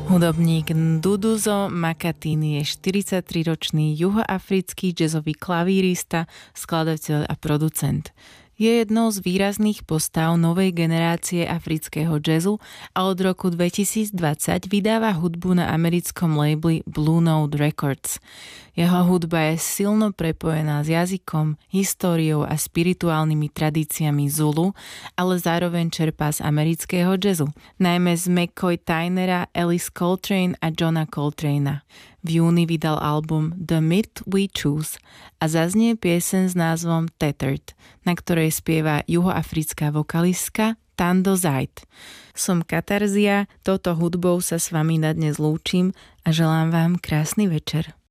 Hudobník Nduduzo Makatini je 43-ročný juhoafrický jazzový klavírista, skladateľ a producent. Je jednou z výrazných postav novej generácie afrického jazzu a od roku 2020 vydáva hudbu na americkom labeli Blue Note Records. Jeho hudba je silno prepojená s jazykom, históriou a spirituálnymi tradíciami Zulu, ale zároveň čerpá z amerického jazzu, najmä z McCoy Tynera, Alice Coltrane a Johna Coltranea. V júni vydal album The Myth We Choose a zaznie pieseň s názvom Tethered, na ktorej spieva juhoafrická vokalistka Tando Zajt. Som Katarzia, touto hudbou sa s vami na dnes lúčim a želám vám krásny večer.